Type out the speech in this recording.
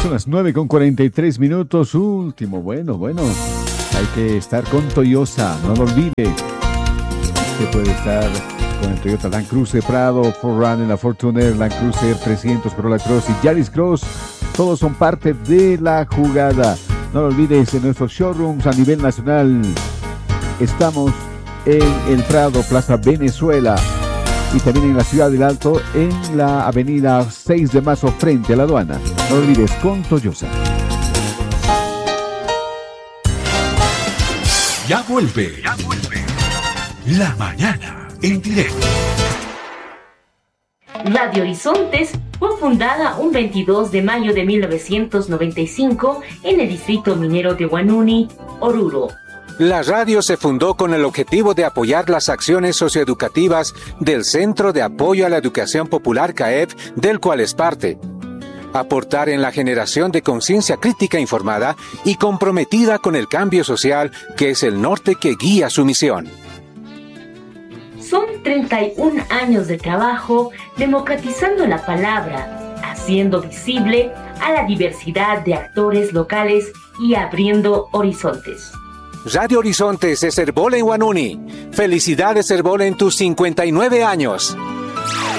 Son las 9:43. Último, bueno. Hay que estar con Toyosa, no lo olvide. Usted puede estar con el Toyota Land Cruiser Prado, 4Runner, la Fortuner, Land Cruiser 300, Corolla Cross y Yaris Cross. Todos son parte de la jugada. No lo olvides, en nuestros showrooms a nivel nacional estamos en el Prado, Plaza Venezuela, y también en la Ciudad del Alto, en la avenida 6 de marzo, frente a la aduana. No lo olvides, con Toyosa. Ya vuelve. La mañana en directo. Radio Horizontes fue fundada un 22 de mayo de 1995 en el distrito minero de Huanuni, Oruro. La radio se fundó con el objetivo de apoyar las acciones socioeducativas del Centro de Apoyo a la Educación Popular CAEP, del cual es parte. Aportar en la generación de conciencia crítica informada y comprometida con el cambio social, que es el norte que guía su misión. Son 31 años de trabajo democratizando la palabra, haciendo visible a la diversidad de actores locales y abriendo horizontes. Radio Horizontes es Herbola en Huanuni. Felicidades, Herbola, en tus 59 años.